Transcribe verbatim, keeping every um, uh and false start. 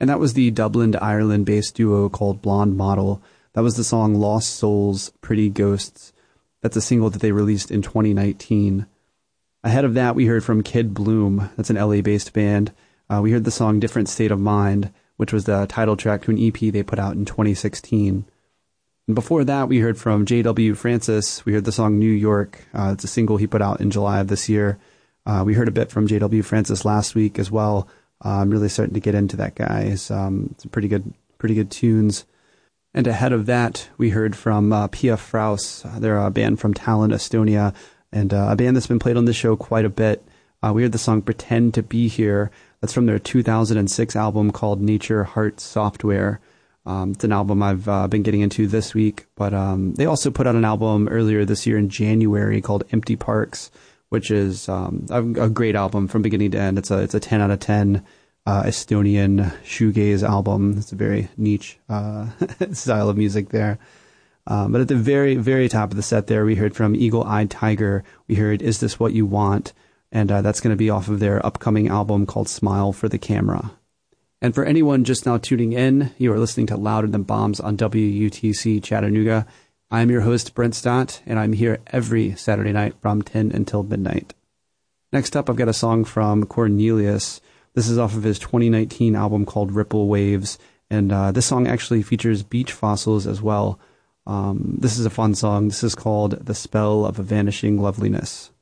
And that was the Dublin, Ireland-based duo called Blonde Model. That was the song Lost Souls, Pretty Ghosts. That's a single that they released in twenty nineteen. Ahead of that, we heard from Kid Bloom. That's an L A-based band. Uh, we heard the song Different State of Mind, which was the title track to an E P they put out in twenty sixteen. And before that, we heard from J W Francis. We heard the song New York. Uh, it's a single he put out in July of this year. Uh, we heard a bit from J W Francis last week as well. Uh, I'm really starting to get into that guy. It's, um, it's pretty good, pretty good tunes. And ahead of that, we heard from uh, Pia Fraus. They're a band from Tallinn, Estonia, and uh, a band that's been played on this show quite a bit. Uh, we heard the song Pretend to Be Here. That's from their two thousand six album called Nature Heart Software. Um, it's an album I've uh, been getting into this week, but um, they also put out an album earlier this year in January called Empty Parks, which is um, a, a great album from beginning to end. It's a it's a ten out of ten uh, Estonian shoegaze album. It's a very niche uh, style of music there. Um, but at the very, very top of the set there, we heard from Eagle Eyed Tiger. We heard Is This What You Want? And uh, that's going to be off of their upcoming album called Smile for the Camera. And for anyone just now tuning in, you are listening to Louder Than Bombs on W U T C Chattanooga. I'm your host, Brent Stott, and I'm here every Saturday night from ten until midnight. Next up, I've got a song from Cornelius. This is off of his twenty nineteen album called Ripple Waves, and uh, this song actually features beach fossils as well. Um, this is a fun song. This is called The Spell of a Vanishing Loveliness.